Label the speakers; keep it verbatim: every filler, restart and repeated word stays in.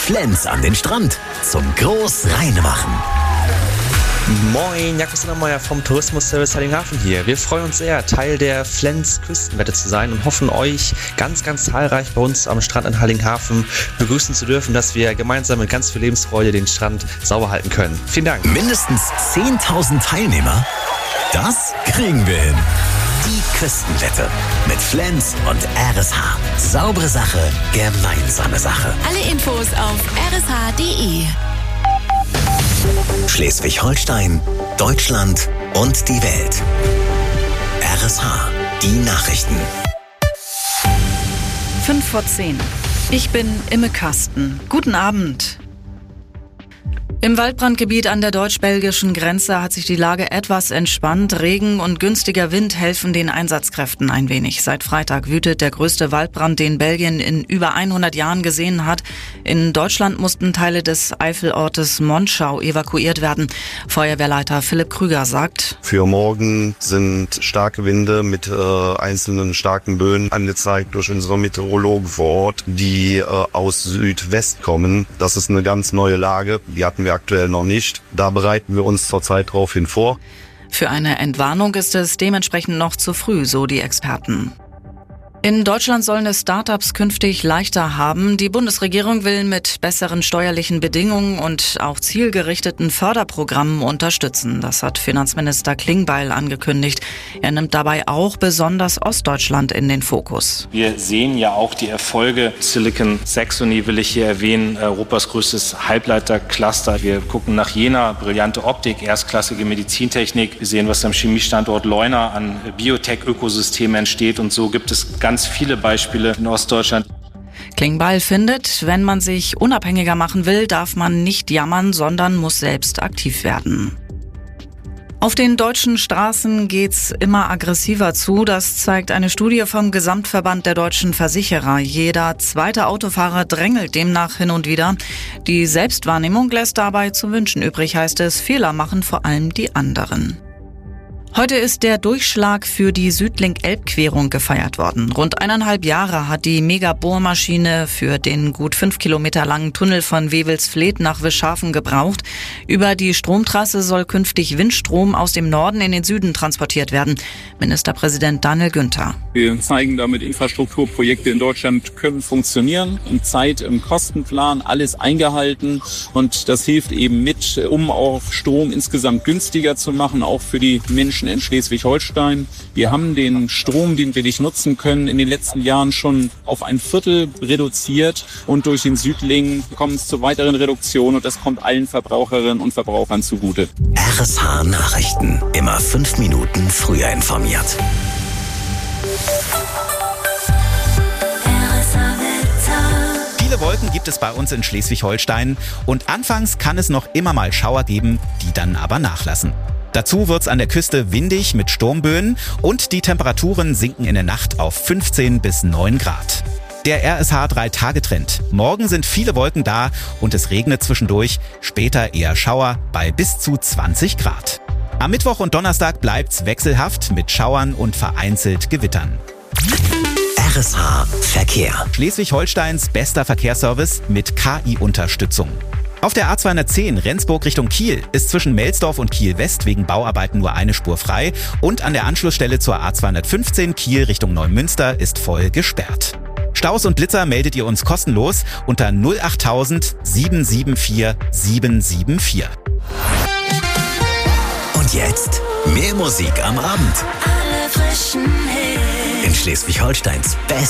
Speaker 1: Flens an den Strand zum groß Reinemachen.
Speaker 2: Moin, Jakob Sinnermeier vom Tourismusservice Heiligenhafen hier. Wir freuen uns sehr, Teil der Flens Küstenwette zu sein und hoffen euch ganz, ganz zahlreich bei uns am Strand in Heiligenhafen begrüßen zu dürfen, dass wir gemeinsam mit ganz viel Lebensfreude den Strand sauber halten können. Vielen Dank.
Speaker 1: Mindestens zehntausend Teilnehmer? Das kriegen wir hin. Die Küstenwette mit Flens und R S H. Saubere Sache, gemeinsame Sache.
Speaker 3: Alle Infos auf r s h punkt d e.
Speaker 1: Schleswig-Holstein, Deutschland und die Welt. R S H, die Nachrichten.
Speaker 4: Fünf vor zehn. Ich bin Imme Kasten. Guten Abend. Im Waldbrandgebiet an der deutsch-belgischen Grenze hat sich die Lage etwas entspannt. Regen und günstiger Wind helfen den Einsatzkräften ein wenig. Seit Freitag wütet der größte Waldbrand, den Belgien in über hundert Jahren gesehen hat. In Deutschland mussten Teile des Eifelortes Monschau evakuiert werden. Feuerwehrleiter Philipp Krüger sagt:
Speaker 5: Für morgen sind starke Winde mit äh, einzelnen starken Böen angezeigt durch unsere Meteorologen vor Ort, die äh, aus Südwest kommen. Das ist eine ganz neue Lage. Die hatten wir aktuell noch nicht. Da bereiten wir uns zurzeit drauf hin vor.
Speaker 4: Für eine Entwarnung ist es dementsprechend noch zu früh, so die Experten. In Deutschland sollen es Startups künftig leichter haben. Die Bundesregierung will mit besseren steuerlichen Bedingungen und auch zielgerichteten Förderprogrammen unterstützen. Das hat Finanzminister Klingbeil angekündigt. Er nimmt dabei auch besonders Ostdeutschland in den Fokus.
Speaker 6: Wir sehen ja auch die Erfolge. Silicon Saxony will ich hier erwähnen, Europas größtes Halbleitercluster. Wir gucken nach Jena, brillante Optik, erstklassige Medizintechnik. Wir sehen, was am Chemiestandort Leuna an Biotech-Ökosystemen entsteht. Und so gibt es ganz Ganz viele Beispiele in Ostdeutschland.
Speaker 4: Klingbeil findet, wenn man sich unabhängiger machen will, darf man nicht jammern, sondern muss selbst aktiv werden. Auf den deutschen Straßen geht's immer aggressiver zu. Das zeigt eine Studie vom Gesamtverband der deutschen Versicherer. Jeder zweite Autofahrer drängelt demnach hin und wieder. Die Selbstwahrnehmung lässt dabei zu wünschen übrig, heißt es. Fehler machen vor allem die anderen. Heute ist der Durchschlag für die Südlink-Elbquerung gefeiert worden. Rund eineinhalb Jahre hat die Mega-Bohrmaschine für den gut fünf Kilometer langen Tunnel von Wewelsfleth nach Wischhafen gebraucht. Über die Stromtrasse soll künftig Windstrom aus dem Norden in den Süden transportiert werden. Ministerpräsident Daniel Günther.
Speaker 7: Wir zeigen damit, Infrastrukturprojekte in Deutschland können funktionieren. Im Zeit-, im Kostenplan, alles eingehalten. Und das hilft eben mit, um auch Strom insgesamt günstiger zu machen, auch für die Menschen in Schleswig-Holstein. Wir haben den Strom, den wir nicht nutzen können, in den letzten Jahren schon auf ein Viertel reduziert und durch den Südlink kommt es zu weiteren Reduktionen und das kommt allen Verbraucherinnen und Verbrauchern zugute.
Speaker 1: R S H Nachrichten. Immer fünf Minuten früher informiert.
Speaker 8: Viele Wolken gibt es bei uns in Schleswig-Holstein und anfangs kann es noch immer mal Schauer geben, die dann aber nachlassen. Dazu wird's an der Küste windig mit Sturmböen und die Temperaturen sinken in der Nacht auf fünfzehn bis neun Grad. Der R S H drei Tage Trend. Morgen sind viele Wolken da und es regnet zwischendurch, später eher Schauer bei bis zu zwanzig Grad. Am Mittwoch und Donnerstag bleibt's wechselhaft mit Schauern und vereinzelt Gewittern.
Speaker 1: R S H Verkehr.
Speaker 8: Schleswig-Holsteins bester Verkehrsservice mit K I-Unterstützung. Auf der A zweihundertzehn Rendsburg Richtung Kiel ist zwischen Melsdorf und Kiel West wegen Bauarbeiten nur eine Spur frei und an der Anschlussstelle zur A zweihundertfünfzehn Kiel Richtung Neumünster ist voll gesperrt. Staus und Blitzer meldet ihr uns kostenlos unter null achttausend sieben sieben vier sieben sieben vier.
Speaker 1: Und jetzt mehr Musik am Abend.
Speaker 3: Alle frischen Hits.
Speaker 1: In Schleswig-Holsteins Best